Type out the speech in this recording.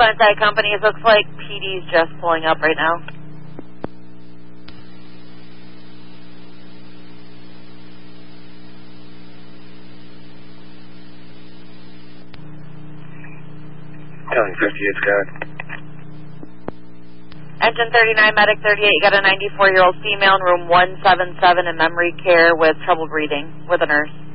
Sunside Company, it looks like PD's just pulling up right now. Telling 58 Scott. Engine 39, Medic 38, you got a 94-year-old female in room 177 in memory care with trouble breathing with a nurse.